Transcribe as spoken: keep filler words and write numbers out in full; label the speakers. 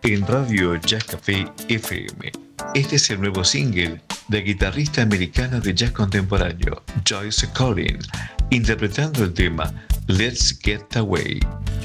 Speaker 1: en Radio Jazz Café F M. Este es el nuevo single de guitarrista americana de jazz contemporáneo, Joyce Collins, interpretando el tema Let's Get Away.